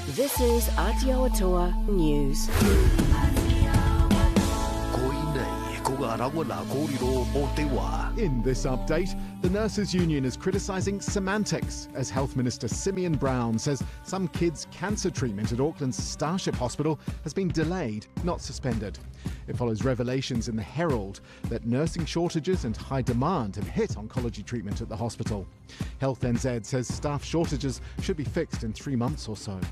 This is Aotearoa News. In this update, the Nurses' Union is criticising semantics as Health Minister Simeon Brown says some kids' cancer treatment at Auckland's Starship Hospital has been delayed, not suspended. It follows revelations in the Herald that nursing shortages and high demand have hit oncology treatment at the hospital. Health NZ says staff shortages should be fixed in 3 months or so.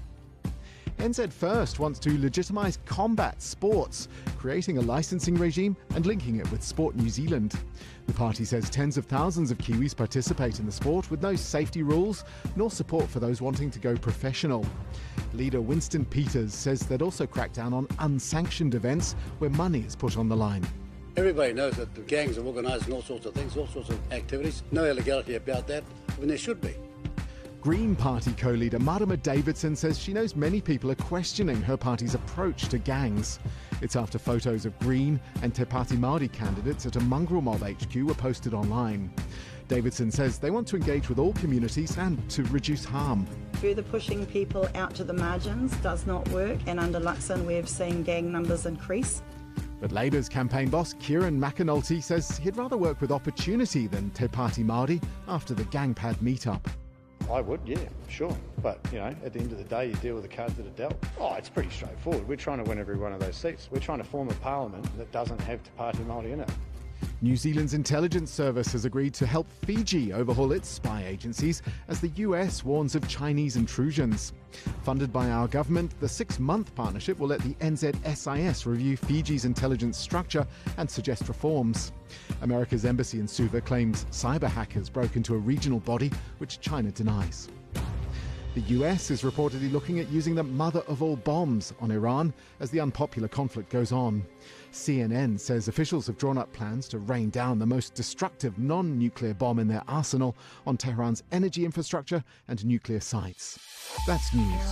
NZ First wants to legitimise combat sports, creating a licensing regime and linking it with Sport New Zealand. The party says tens of thousands of Kiwis participate in the sport with no safety rules nor support for those wanting to go professional. Leader Winston Peters says they'd also crack down on unsanctioned events where money is put on the line. Everybody knows that the gangs are organising all sorts of things, all sorts of activities. No illegality about that, when there should be. Green Party co-leader Marama Davidson says she knows many people are questioning her party's approach to gangs. It's after photos of Green and Te Pāti Māori candidates at a mongrel mob HQ were posted online. Davidson says they want to engage with all communities and to reduce harm. Further pushing people out to the margins does not work, and under Luxon we've seen gang numbers increase. But Labour's campaign boss Kieran McAnulty says he'd rather work with opportunity than Te Pāti Māori after the Gangpad meet-up. I would, yeah, sure. But, at the end of the day, you deal with the cards that are dealt. Oh, it's pretty straightforward. We're trying to win every one of those seats. We're trying to form a parliament that doesn't have Te Pāti Māori in it. New Zealand's intelligence service has agreed to help Fiji overhaul its spy agencies as the US warns of Chinese intrusions. Funded by our government, the 6-month partnership will let the NZSIS review Fiji's intelligence structure and suggest reforms. America's embassy in Suva claims cyber hackers broke into a regional body, which China denies. The US is reportedly looking at using the mother of all bombs on Iran as the unpopular conflict goes on. CNN says officials have drawn up plans to rain down the most destructive non-nuclear bomb in their arsenal on Tehran's energy infrastructure and nuclear sites. That's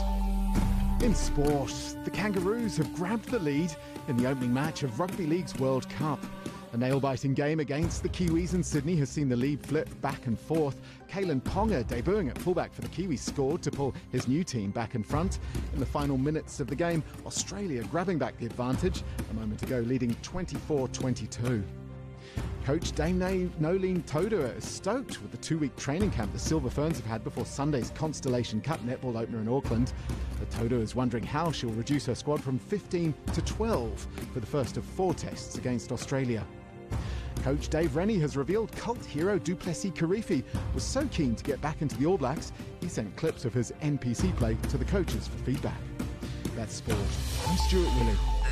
news. In sport, the Kangaroos have grabbed the lead in the opening match of Rugby League's World Cup. A nail-biting game against the Kiwis in Sydney has seen the lead flip back and forth. Kalen Ponga, debuting at fullback for the Kiwis, scored to pull his new team back in front. In the final minutes of the game, Australia grabbing back the advantage, a moment ago leading 24-22. Coach Dame Nolene Taurua is stoked with the 2-week training camp the Silver Ferns have had before Sunday's Constellation Cup netball opener in Auckland. The Taurua is wondering how she'll reduce her squad from 15 to 12 for the first of 4 tests against Australia. Coach Dave Rennie has revealed cult hero Du Plessis-Kirifi was so keen to get back into the All Blacks, he sent clips of his NPC play to the coaches for feedback. That's sport. I'm Stuart Willey.